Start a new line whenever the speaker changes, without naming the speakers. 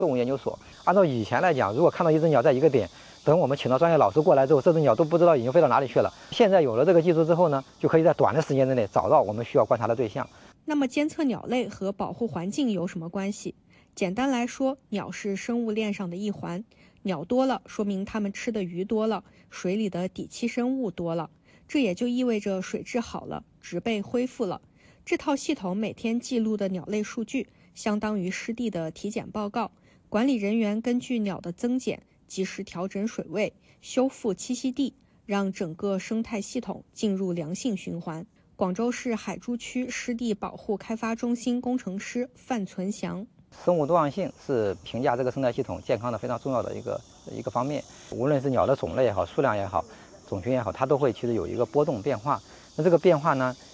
动物研究所。按照以前来讲，如果看到一只鸟在一个点，等我们请到专业老师过来之后，这只鸟都不知道已经飞到哪里去了。现在有了这个技术之后呢，就可以在短的时间之内找到我们需要观察的对象。
那么监测鸟类和保护环境有什么关系？简单来说，鸟是生物链上的一环，鸟多了，说明它们吃的鱼多了，水里的底栖生物多了，这也就意味着水质好了，植被恢复了。这套系统每天记录的鸟类数据，相当于湿地的体检报告。管理人员根据鸟的增减，及时调整水位，修复栖息地，让整个生态系统进入良性循环。广州市海珠区湿地保护开发中心工程师范存祥：
生物多样性是评价这个生态系统健康的非常重要的一个方面。无论是鸟的种类也好，数量也好，种群也好，它都会其实有一个波动变化。那这个变化呢，